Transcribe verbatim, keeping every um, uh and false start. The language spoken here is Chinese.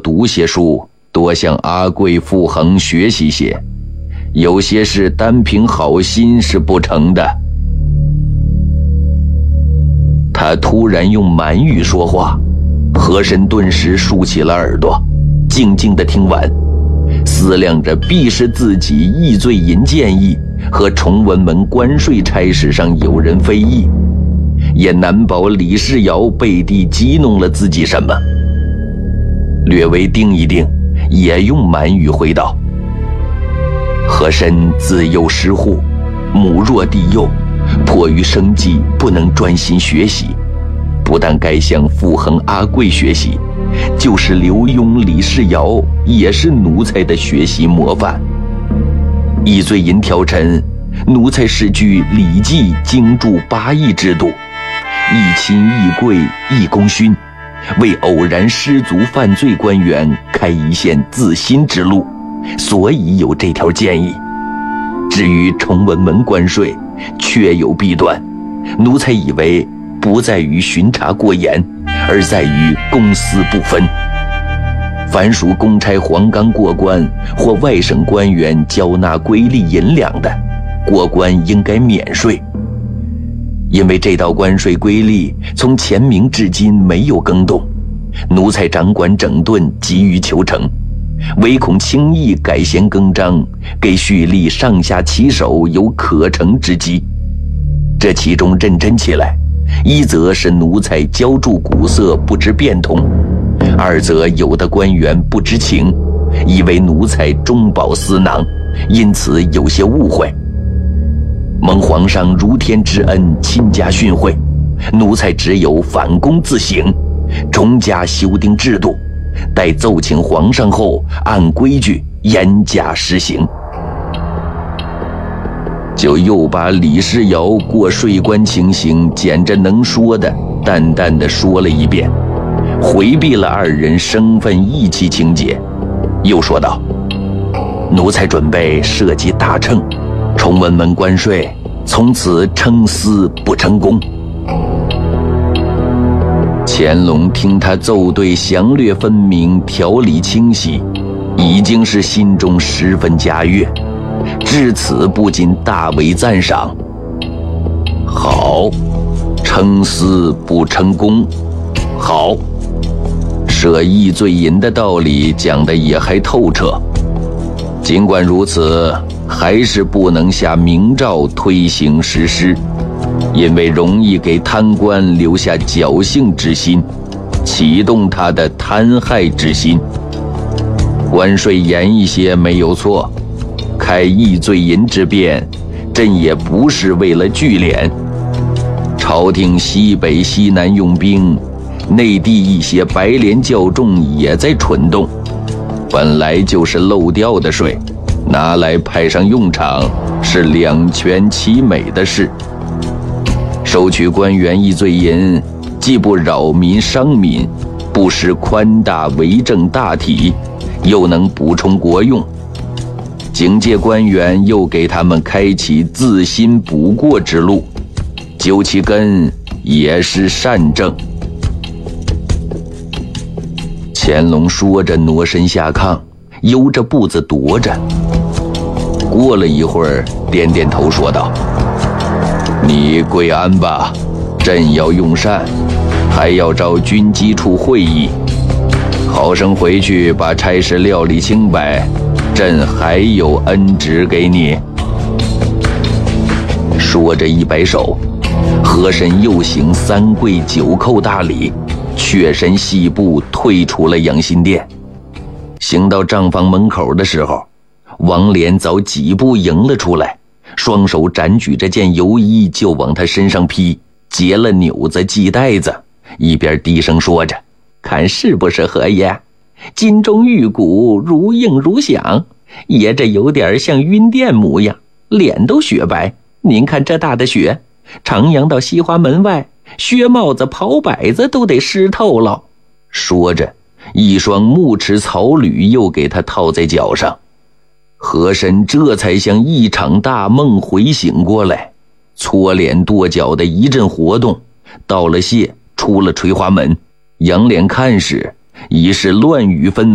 读些书，多向阿贵、傅恒学习些，有些事单凭好心是不成的。他突然用满语说话，和珅顿时竖起了耳朵，静静地听完，思量着必是自己易罪银建议和崇文门关税差事上有人非议，也难保李世尧背地激弄了自己什么。略微定一定，也用满语回道：和珅自幼失户，母弱弟幼，迫于生计不能专心学习，不但该向傅恒、阿贵学习，就是刘墉、李世尧也是奴才的学习模范。易罪银条陈，奴才是据《礼记》经注八义制度，义亲、义贵、义功勋，为偶然失足犯罪官员开一线自新之路，所以有这条建议。至于崇文门关税，确有弊端，奴才以为不在于巡查过严，而在于公私不分。凡属公差黄冈过关或外省官员交纳瑰丽银两的，过关应该免税。因为这道关税规例从前明至今没有更动，奴才掌管整顿，急于求成，唯恐轻易改弦更张，给蓄力上下其手有可乘之机。这其中认真起来，一则是奴才浇筑古色不知变通，二则有的官员不知情，以为奴才中饱私囊，因此有些误会。蒙皇上如天之恩，亲加训诲，奴才只有反躬自省，重加修订制度，待奏请皇上后，按规矩严加实行。就又把李世尧过税关情形捡着能说的淡淡的说了一遍，回避了二人生分义气情节，又说道：奴才准备设计大秤，崇文门关税从此称私不称公。乾隆听他奏对详略分明，条理清晰，已经是心中十分佳悦，至此不禁大为赞赏。好，称私不称公，好，设易罪银的道理讲得也还透彻。尽管如此，还是不能下明诏推行实施，因为容易给贪官留下侥幸之心，启动他的贪害之心。关税严一些没有错，开易罪银之变，朕也不是为了聚敛。朝廷西北西南用兵，内地一些白莲教众也在蠢动，本来就是漏掉的税，拿来派上用场，是两全其美的事。收取官员易罪银，既不扰民伤民，不失宽大为政大体，又能补充国用。警戒官员又给他们开启自新补过之路，究其根也是善政。乾隆说着挪身下炕，悠着步子踱着。过了一会儿，点点头说道：你跪安吧，朕要用膳，还要召军机处会议，好生回去把差事料理清白，朕还有恩旨给你。说着一摆手，和珅又行三跪九叩大礼，却身细步退出了养心殿。行到账房门口的时候，王莲早几步迎了出来，双手展举着件油衣就往他身上披，结了纽子系带子，一边低声说着：看是不是何爷？金钟玉骨，如映如响，爷这有点像晕殿模样，脸都雪白，您看这大的雪，徜徉到西华门外，靴帽子袍摆子都得湿透了。说着，一双木齿草履又给他套在脚上。和珅这才像一场大梦回醒过来，搓脸跺脚的一阵活动，道了谢，出了垂花门，仰脸看时，已是乱雨纷